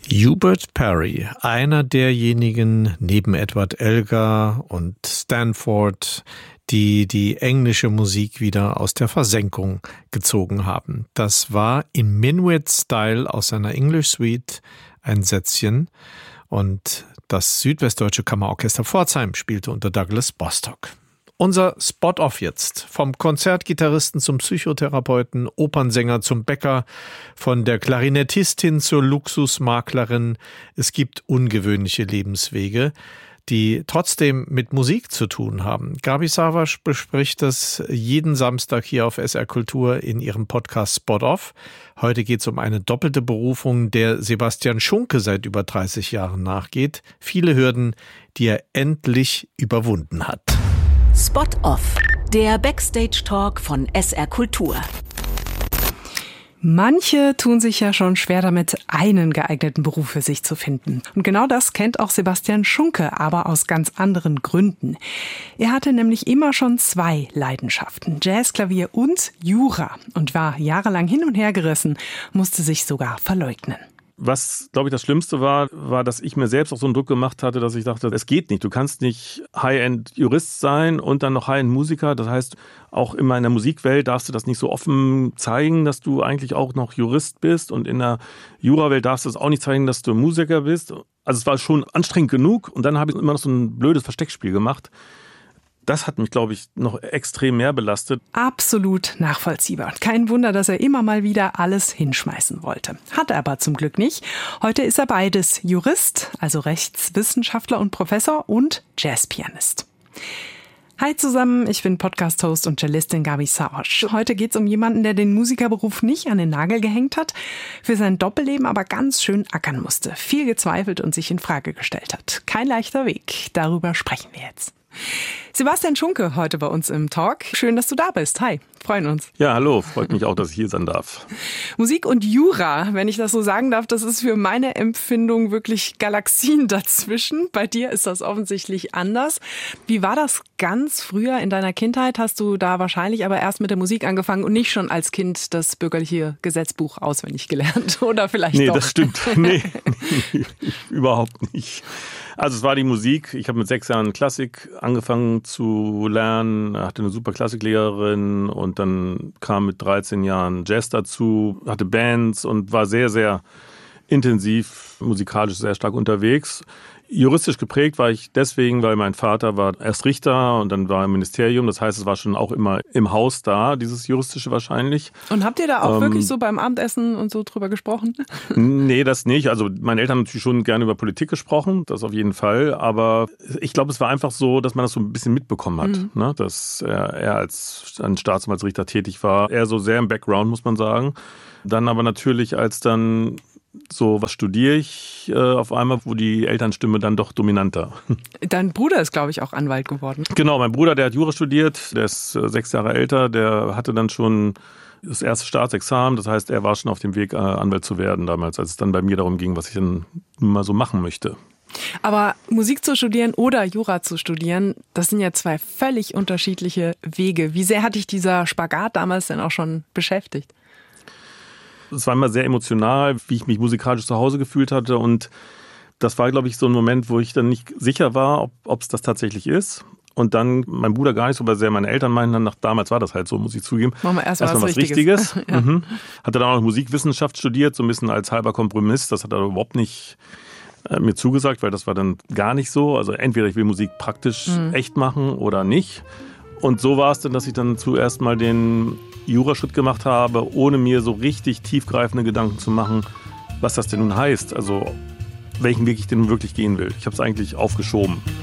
Hubert Parry, einer derjenigen neben Edward Elgar und Stanford, die die englische Musik wieder aus der Versenkung gezogen haben. Das war im Minuet-Style aus seiner English Suite ein Sätzchen und das Südwestdeutsche Kammerorchester Pforzheim spielte unter Douglas Bostock. Unser Spot-Off jetzt. Vom Konzertgitarristen zum Psychotherapeuten, Opernsänger zum Bäcker, von der Klarinettistin zur Luxusmaklerin. Es gibt ungewöhnliche Lebenswege, die trotzdem mit Musik zu tun haben. Gabi Savasch bespricht das jeden Samstag hier auf SR Kultur in ihrem Podcast Spot-Off. Heute geht es um eine doppelte Berufung, der Sebastian Schunke seit über 30 Jahren nachgeht. Viele Hürden, die er endlich überwunden hat. Spot-Off, der Backstage-Talk von SR Kultur. Manche tun sich ja schon schwer damit, einen geeigneten Beruf für sich zu finden. Und genau das kennt auch Sebastian Schunke, aber aus ganz anderen Gründen. Er hatte nämlich immer schon 2 Leidenschaften, Jazz, Klavier und Jura, und war jahrelang hin und her gerissen, musste sich sogar verleugnen. Was, glaube ich, das Schlimmste war, dass ich mir selbst auch so einen Druck gemacht hatte, dass ich dachte, es geht nicht. Du kannst nicht High-End-Jurist sein und dann noch High-End-Musiker. Das heißt, auch immer in der Musikwelt darfst du das nicht so offen zeigen, dass du eigentlich auch noch Jurist bist. Und in der Jurawelt darfst du es auch nicht zeigen, dass du Musiker bist. Also es war schon anstrengend genug. Und dann habe ich immer noch so ein blödes Versteckspiel gemacht. Das hat mich, glaube ich, noch extrem mehr belastet. Absolut nachvollziehbar. Kein Wunder, dass er immer mal wieder alles hinschmeißen wollte. Hat er aber zum Glück nicht. Heute ist er beides: Jurist, also Rechtswissenschaftler und Professor, und Jazzpianist. Hi zusammen, ich bin Podcast-Host und Cellistin Gabi Savasch. Heute geht's um jemanden, der den Musikerberuf nicht an den Nagel gehängt hat, für sein Doppelleben aber ganz schön ackern musste, viel gezweifelt und sich in Frage gestellt hat. Kein leichter Weg, darüber sprechen wir jetzt. Sebastian Schunke heute bei uns im Talk. Schön, dass du da bist. Hi, freuen uns. Ja, hallo, freut mich auch, dass ich hier sein darf. Musik und Jura, wenn ich das so sagen darf, das ist für meine Empfindung wirklich Galaxien dazwischen. Bei dir ist das offensichtlich anders. Wie war das ganz früher in deiner Kindheit? Hast du da wahrscheinlich aber erst mit der Musik angefangen und nicht schon als Kind das bürgerliche Gesetzbuch auswendig gelernt? Oder vielleicht doch? Nee, das stimmt. Nee, überhaupt nicht. Also es war die Musik. Ich habe mit 6 Jahren Klassik angefangen zu lernen, hatte eine super Klassiklehrerin und dann kam mit 13 Jahren Jazz dazu, hatte Bands und war sehr, sehr intensiv, musikalisch sehr stark unterwegs. Juristisch geprägt war ich deswegen, weil mein Vater war erst Richter und dann war er im Ministerium. Das heißt, es war schon auch immer im Haus da, dieses Juristische wahrscheinlich. Und habt ihr da auch wirklich so beim Abendessen und so drüber gesprochen? Nee, das nicht. Also meine Eltern haben natürlich schon gerne über Politik gesprochen, das auf jeden Fall. Aber ich glaube, es war einfach so, dass man das so ein bisschen mitbekommen hat. Ne? Dass er als ein Staatsanwaltsrichter tätig war. Er so sehr im Background, muss man sagen. Dann aber natürlich, als dann so, was studiere ich auf einmal, wo die Elternstimme dann doch dominanter. Dein Bruder ist, glaube ich, auch Anwalt geworden. Genau, mein Bruder, der hat Jura studiert, der ist 6 Jahre älter, der hatte dann schon das erste Staatsexamen, das heißt, er war schon auf dem Weg, Anwalt zu werden damals, als es dann bei mir darum ging, was ich dann mal so machen möchte. Aber Musik zu studieren oder Jura zu studieren, das sind ja 2 völlig unterschiedliche Wege. Wie sehr hat dich dieser Spagat damals denn auch schon beschäftigt? Es war immer sehr emotional, wie ich mich musikalisch zu Hause gefühlt hatte. Und das war, glaube ich, so ein Moment, wo ich dann nicht sicher war, ob es das tatsächlich ist. Und dann mein Bruder gar nicht so, weil sehr meine Eltern meinten dann, damals war das halt so, muss ich zugeben. Machen wir erstmal was Richtiges. Ja. Hatte dann auch noch Musikwissenschaft studiert, so ein bisschen als halber Kompromiss. Das hat er überhaupt nicht mir zugesagt, weil das war dann gar nicht so. Also entweder ich will Musik praktisch echt machen oder nicht. Und so war es dann, dass ich dann zuerst mal den Juraschritt gemacht habe, ohne mir so richtig tiefgreifende Gedanken zu machen, was das denn nun heißt. Also welchen Weg ich denn wirklich gehen will. Ich habe es eigentlich aufgeschoben.